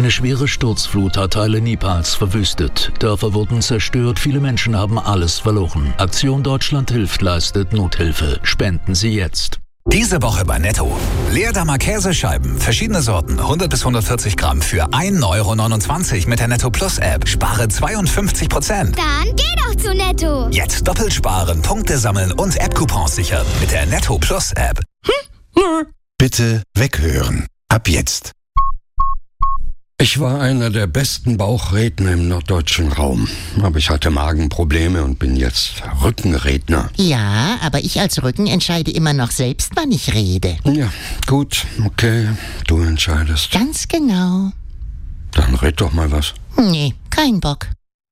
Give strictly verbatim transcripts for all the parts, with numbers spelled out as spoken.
Eine schwere Sturzflut hat Teile Nepals verwüstet. Dörfer wurden zerstört, viele Menschen haben alles verloren. Aktion Deutschland hilft leistet Nothilfe. Spenden Sie jetzt. Diese Woche bei Netto. Leerdammer Käsescheiben, verschiedene Sorten, hundert bis hundertvierzig Gramm für ein Euro neunundzwanzig mit der Netto Plus App. Spare zweiundfünfzig Prozent. Dann geh doch zu Netto. Jetzt doppelt sparen, Punkte sammeln und App-Coupons sichern mit der Netto Plus App. Bitte weghören. Ab jetzt. Ich war einer der besten Bauchredner im norddeutschen Raum. Aber ich hatte Magenprobleme und bin jetzt Rückenredner. Ja, aber ich als Rücken entscheide immer noch selbst, wann ich rede. Ja, gut, okay, du entscheidest. Ganz genau. Dann red doch mal was. Nee, kein Bock.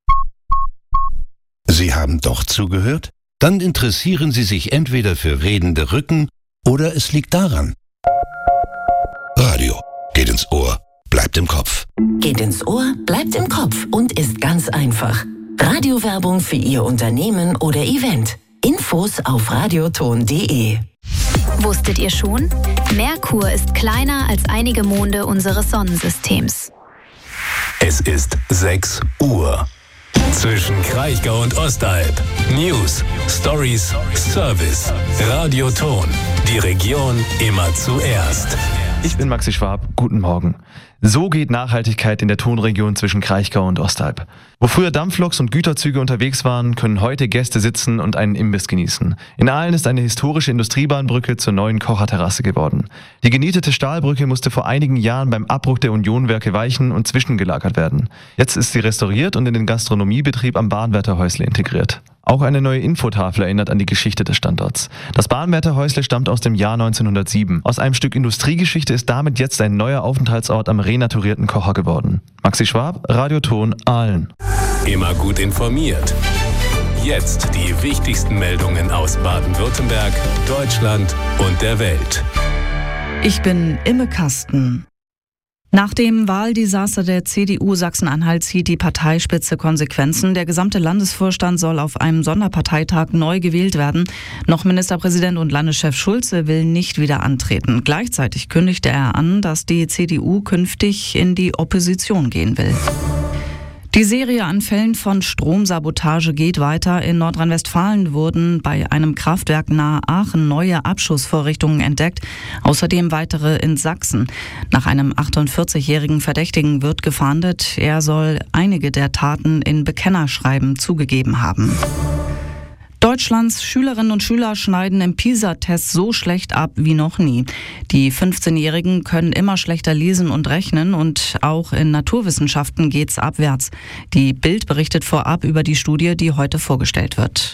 Sie haben doch zugehört? Dann interessieren Sie sich entweder für redende Rücken oder es liegt daran. Radio geht ins Ohr. Bleibt im Kopf. Geht ins Ohr, bleibt im Kopf und ist ganz einfach. Radiowerbung für Ihr Unternehmen oder Event. Infos auf radioton punkt de. Wusstet ihr schon? Merkur ist kleiner als einige Monde unseres Sonnensystems. Es ist sechs Uhr. Zwischen Kraichgau und Ostalb. News, Stories, Service. Radioton. Die Region immer zuerst. Ich bin Maxi Schwab, guten Morgen. So geht Nachhaltigkeit in der Tonregion zwischen Kraichgau und Ostalb. Wo früher Dampfloks und Güterzüge unterwegs waren, können heute Gäste sitzen und einen Imbiss genießen. In Aalen ist eine historische Industriebahnbrücke zur neuen Kocherterrasse geworden. Die genietete Stahlbrücke musste vor einigen Jahren beim Abbruch der Unionwerke weichen und zwischengelagert werden. Jetzt ist sie restauriert und in den Gastronomiebetrieb am Bahnwärterhäusle integriert. Auch eine neue Infotafel erinnert an die Geschichte des Standorts. Das Bahnwärterhäusle stammt aus dem Jahr neunzehnhundertsieben. Aus einem Stück Industriegeschichte ist damit jetzt ein neuer Aufenthaltsort am renaturierten Kocher geworden. Maxi Schwab, Radioton, Aalen. Immer gut informiert. Jetzt die wichtigsten Meldungen aus Baden-Württemberg, Deutschland und der Welt. Ich bin Imme Kasten. Nach dem Wahldesaster der C D U Sachsen-Anhalt zieht die Parteispitze Konsequenzen. Der gesamte Landesvorstand soll auf einem Sonderparteitag neu gewählt werden. Noch Ministerpräsident und Landeschef Schulze will nicht wieder antreten. Gleichzeitig kündigte er an, dass die C D U künftig in die Opposition gehen will. Die Serie an Fällen von Stromsabotage geht weiter. In Nordrhein-Westfalen wurden bei einem Kraftwerk nahe Aachen neue Abschussvorrichtungen entdeckt, außerdem weitere in Sachsen. Nach einem achtundvierzigjährigen Verdächtigen wird gefahndet. Er soll einige der Taten in Bekennerschreiben zugegeben haben. Deutschlands Schülerinnen und Schüler schneiden im PISA-Test so schlecht ab wie noch nie. Die fünfzehnjährigen können immer schlechter lesen und rechnen und auch in Naturwissenschaften geht's abwärts. Die Bild berichtet vorab über die Studie, die heute vorgestellt wird.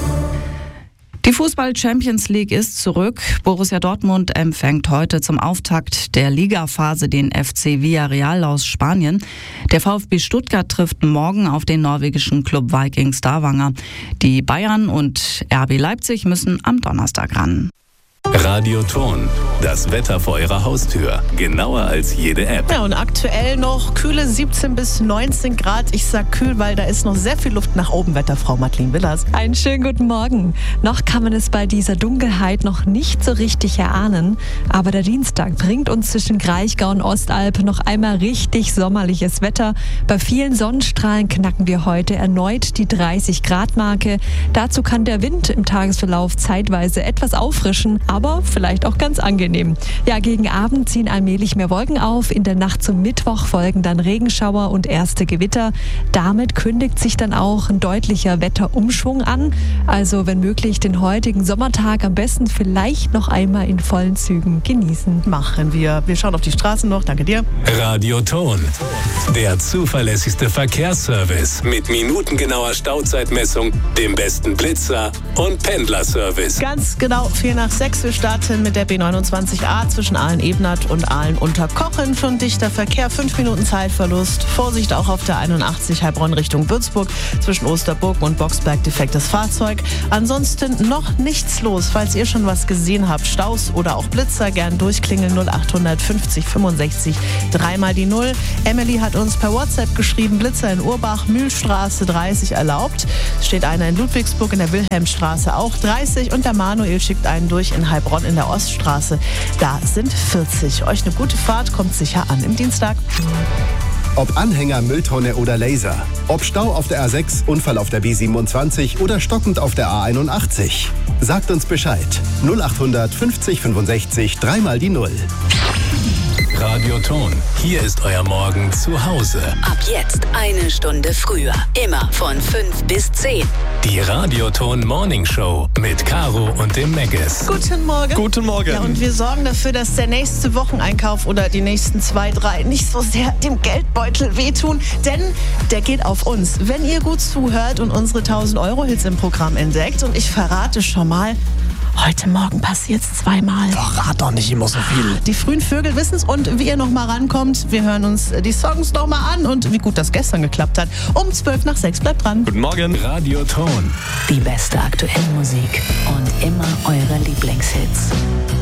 Die Fußball-Champions League ist zurück. Borussia Dortmund empfängt heute zum Auftakt der Ligaphase den F C Villarreal aus Spanien. Der VfB Stuttgart trifft morgen auf den norwegischen Club Viking Stavanger. Die Bayern und R B Leipzig müssen am Donnerstag ran. Radioton, das Wetter vor Ihrer Haustür. Genauer als jede App. Ja, und aktuell noch kühle siebzehn bis neunzehn Grad. Ich sag kühl, weil da ist noch sehr viel Luft nach oben. Wetterfrau Madeleine Willers. Einen schönen guten Morgen. Noch kann man es bei dieser Dunkelheit noch nicht so richtig erahnen. Aber der Dienstag bringt uns zwischen Kraichgau und Ostalb noch einmal richtig sommerliches Wetter. Bei vielen Sonnenstrahlen knacken wir heute erneut die dreißig Grad Marke. Dazu kann der Wind im Tagesverlauf zeitweise etwas auffrischen, aber vielleicht auch ganz angenehm. Ja, gegen Abend ziehen allmählich mehr Wolken auf. In der Nacht zum Mittwoch folgen dann Regenschauer und erste Gewitter. Damit kündigt sich dann auch ein deutlicher Wetterumschwung an. Also wenn möglich den heutigen Sommertag am besten vielleicht noch einmal in vollen Zügen genießen. Machen wir. Wir schauen auf die Straßen noch. Danke dir. Radioton, der zuverlässigste Verkehrsservice mit minutengenauer Stauzeitmessung, dem besten Blitzer und Pendlerservice. Ganz genau, vier nach sechs. Wir starten mit der B neunundzwanzig A zwischen Aalen-Ebnat und Aalen-Unterkochen. Schon dichter Verkehr, fünf Minuten Zeitverlust. Vorsicht auch auf der einundachtzig Heilbronn Richtung Würzburg. Zwischen Osterburg und Boxberg defektes Fahrzeug. Ansonsten noch nichts los. Falls ihr schon was gesehen habt, Staus oder auch Blitzer, gern durchklingeln null acht fünfzig fünfundsechzig dreimal die Null. Emily hat uns per WhatsApp geschrieben, Blitzer in Urbach, Mühlstraße dreißig erlaubt. Es steht einer in Ludwigsburg in der Wilhelmstraße auch dreißig und der Manuel schickt einen durch in Heilbronn in der Oststraße. Da sind vierzig. Euch eine gute Fahrt, kommt sicher an im Dienstag. Ob Anhänger, Mülltonne oder Laser. Ob Stau auf der A sechs, Unfall auf der B siebenundzwanzig oder stockend auf der A einundachtzig. Sagt uns Bescheid. null achthundert fünfzig fünfundsechzig, dreimal die Null. Radioton. Hier ist euer Morgen zu Hause. Ab jetzt eine Stunde früher. Immer von fünf bis zehn. Die Radioton Morning Show mit Caro und dem Megas. Guten Morgen. Guten Morgen. Ja, und wir sorgen dafür, dass der nächste Wocheneinkauf oder die nächsten zwei, drei nicht so sehr dem Geldbeutel wehtun, denn der geht auf uns. Wenn ihr gut zuhört und unsere tausend Euro Hits im Programm entdeckt, und ich verrate schon mal, heute Morgen passiert's zweimal. Verrat doch nicht immer so viel. Die frühen Vögel wissen's, und wie ihr noch mal rankommt, wir hören uns die Songs noch mal an und wie gut das gestern geklappt hat. Um zwölf nach sechs, bleibt dran. Guten Morgen. Radioton. Die beste aktuelle Musik und immer eure Lieblingshits.